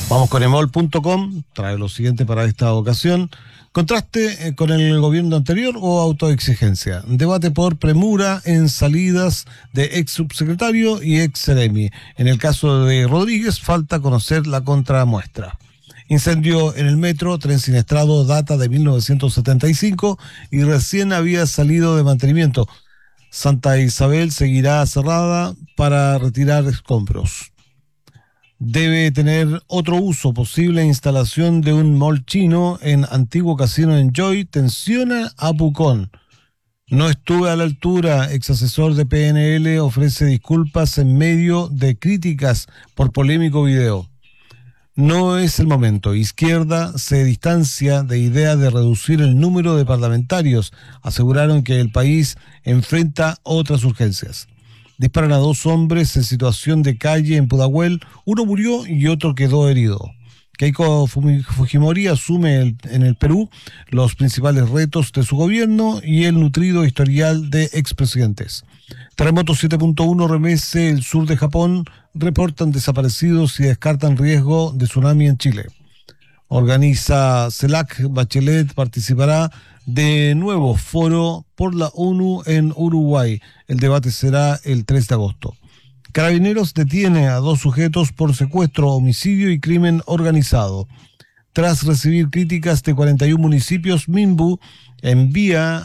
Vamos con emol.com, trae lo siguiente para esta ocasión. ¿Contraste con el gobierno anterior o autoexigencia? Debate por premura en salidas de ex subsecretario y ex seremi. En el caso de Rodríguez, falta conocer la contramuestra. Incendio en el metro, tren siniestrado, data de 1975 y recién había salido de mantenimiento. Santa Isabel seguirá cerrada para retirar escombros. Debe tener otro uso, posible instalación de un mall chino en antiguo casino Enjoy, tensiona a Pucón. No estuve a la altura, ex asesor de PNL ofrece disculpas en medio de críticas por polémico video. No es el momento. Izquierda se distancia de idea de reducir el número de parlamentarios. Aseguraron que el país enfrenta otras urgencias. Disparan a 2 hombres en situación de calle en Pudahuel. Uno murió y otro quedó herido. Keiko Fujimori asume en el Perú los principales retos de su gobierno y el nutrido historial de expresidentes. Terremoto 7.1 remece el sur de Japón, reportan desaparecidos y descartan riesgo de tsunami en Chile. Organiza CELAC, Bachelet participará de nuevo foro por la ONU en Uruguay. El debate será el 3 de agosto. Carabineros detiene a 2 sujetos por secuestro, homicidio y crimen organizado. Tras recibir críticas de 41 municipios, Minbu envía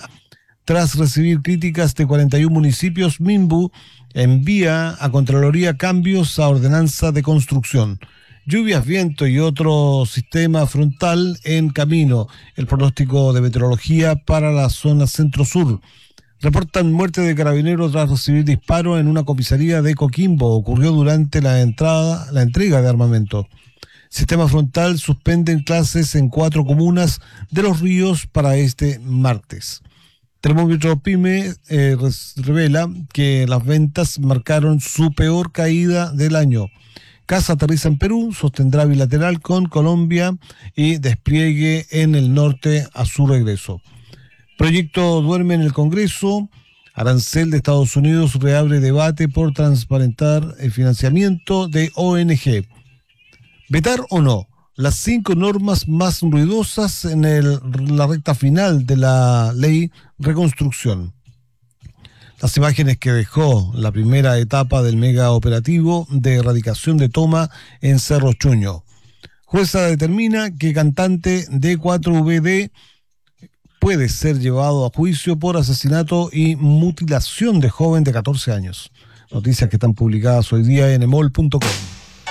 a Contraloría cambios a ordenanza de construcción. Lluvias, viento y otro sistema frontal en camino. El pronóstico de meteorología para la zona centro-sur. Reportan muerte de carabineros tras recibir disparo en una comisaría de Coquimbo. Ocurrió durante la entrega de armamento. Sistema frontal suspenden clases en 4 comunas de Los Ríos para este martes. Termómetro PYME revela que las ventas marcaron su peor caída del año. Casa aterriza en Perú, sostendrá bilateral con Colombia y despliegue en el norte a su regreso. Proyecto duerme en el Congreso. Arancel de Estados Unidos reabre debate por transparentar el financiamiento de ONG. ¿Vetar o no? Las 5 normas más ruidosas en la recta final de la ley reconstrucción. Las imágenes que dejó la primera etapa del mega operativo de erradicación de toma en Cerro Chuño. Jueza determina que cantante de 4VD puede ser llevado a juicio por asesinato y mutilación de joven de 14 años. Noticias que están publicadas hoy día en emol.com.